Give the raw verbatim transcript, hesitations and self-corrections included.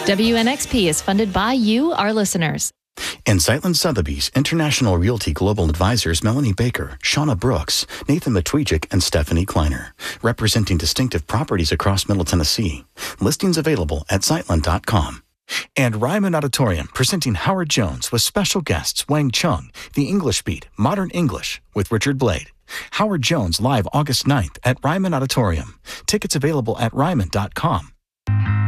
W N X P is funded by you, our listeners. And Zeitlin Sotheby's International Realty Global Advisors Melanie Baker, Shauna Brooks, Nathan Matwijik, and Stephanie Kleiner, representing distinctive properties across Middle Tennessee. Listings available at zeitlin dot com. And Ryman Auditorium presenting Howard Jones with special guests Wang Chung, The English Beat, Modern English with Richard Blade. Howard Jones live August ninth at Ryman Auditorium. Tickets available at ryman dot com.